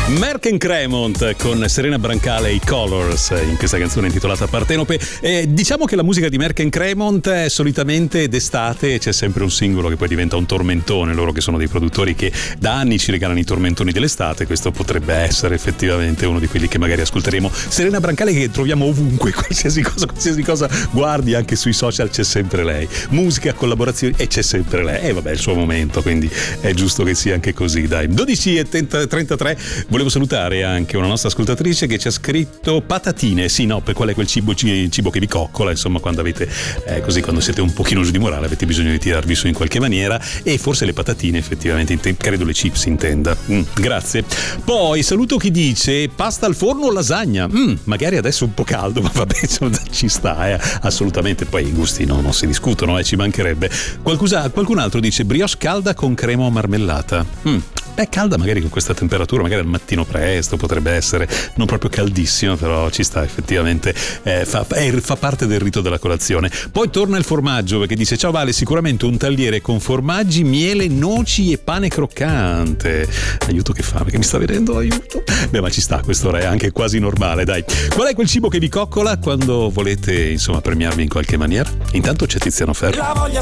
Merck Cremont con Serena Brancale e i Colors in questa canzone intitolata Partenope. Diciamo che la musica di Merck Cremont solitamente d'estate c'è sempre un singolo che poi diventa un tormentone. Loro che sono dei produttori che da anni ci regalano i tormentoni dell'estate, questo potrebbe essere effettivamente uno di quelli che magari ascolteremo. Serena Brancale che troviamo ovunque, qualsiasi cosa guardi, anche sui social c'è sempre lei, musica, collaborazioni e c'è sempre lei. Vabbè, è il suo momento, quindi è giusto che sia anche così, dai. 12:33. Volevo salutare anche una nostra ascoltatrice che ci ha scritto patatine. Sì, no, per qual è quel cibo che vi coccola, insomma, quando avete così, quando siete un pochino giù di morale, avete bisogno di tirarvi su in qualche maniera, e forse le patatine effettivamente, credo le chips intenda. Grazie. Poi saluto chi dice pasta al forno o lasagna. Magari adesso un po' caldo, ma vabbè, ci sta, assolutamente. Poi i gusti non si discutono, ci mancherebbe. Qualcun altro dice brioche calda con crema o marmellata. Calda magari con questa temperatura, magari al mattino presto potrebbe essere, non proprio caldissimo, però ci sta effettivamente, fa parte del rito della colazione. Poi torna il formaggio, perché dice ciao Vale, sicuramente un tagliere con formaggi, miele, noci e pane croccante. Aiuto, che fame che mi sta vedendo, aiuto. Beh, ma ci sta, quest'ora è anche quasi normale, dai. Qual è quel cibo che vi coccola quando volete, insomma, premiarvi in qualche maniera? Intanto c'è Tiziano Ferro.